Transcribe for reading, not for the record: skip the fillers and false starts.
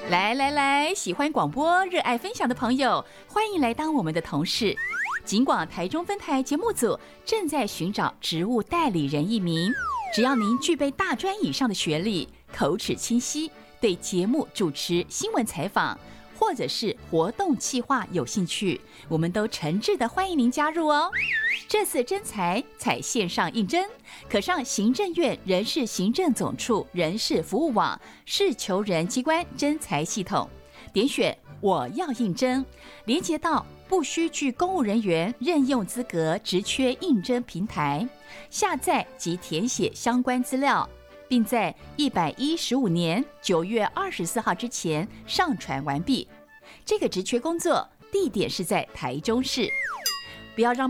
来来来，喜欢广播、热爱分享的朋友，欢迎来当我们的同事。警广台中分台节目组正在寻找职务代理人一名，只要您具备大专以上的学历，口齿清晰，对节目主持、新闻采访或者是活动企划有兴趣，我们都诚挚的欢迎您加入哦。这次征才采线上应征，可上行政院人事行政总处人事服务网市求人机关征才系统，点选我要应征，连接到不需具公务人员任用资格职缺应征平台，下载及填写相关资料，并在115年9月24号之前上传完毕。这个职缺工作地点是在台中市，不要让